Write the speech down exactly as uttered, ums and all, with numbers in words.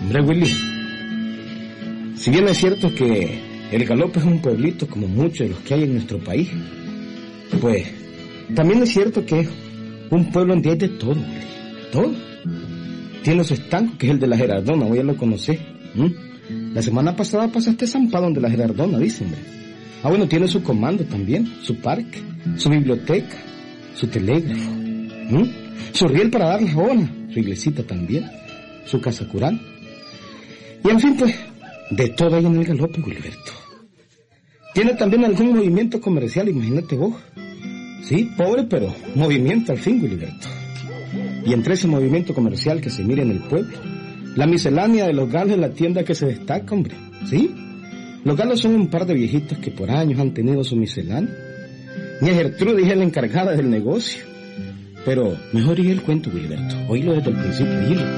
Hombre, Willy, si bien es cierto que el Galope es un pueblito como muchos de los que hay en nuestro país, pues también es cierto que es un pueblo donde hay de todo, Willy, todo. Tiene su estanco, que es el de la Gerardona, voy a lo conocer. ¿Mm? La semana pasada pasaste zampado donde la Gerardona, dice, hombre. Ah, bueno, tiene su comando también, su parque, su biblioteca, su telégrafo, ¿Mm? su riel para dar las horas, su iglesita también, su casa cural. Y en fin, pues, de todo hay en el Galope, Wilberto. Tiene también algún movimiento comercial, imagínate vos. Sí, pobre, pero movimiento al fin, Wilberto. Y entre ese movimiento comercial que se mira en el pueblo, la miscelánea de los galos es la tienda que se destaca, hombre. ¿Sí? Los galos son un par de viejitos que por años han tenido su miscelánea. Ni Gertrudis es la encargada del negocio. Pero mejor oí el cuento, Wilberto. Oílo desde el principio, oílo.